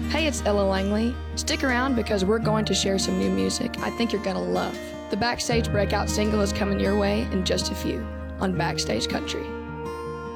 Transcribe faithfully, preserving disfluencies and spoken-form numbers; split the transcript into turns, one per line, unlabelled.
Hey, it's Ella Langley. Stick around because we're going to share some new music I think you're going to love. The Backstage Breakout single is coming your way in just a few on Backstage Country.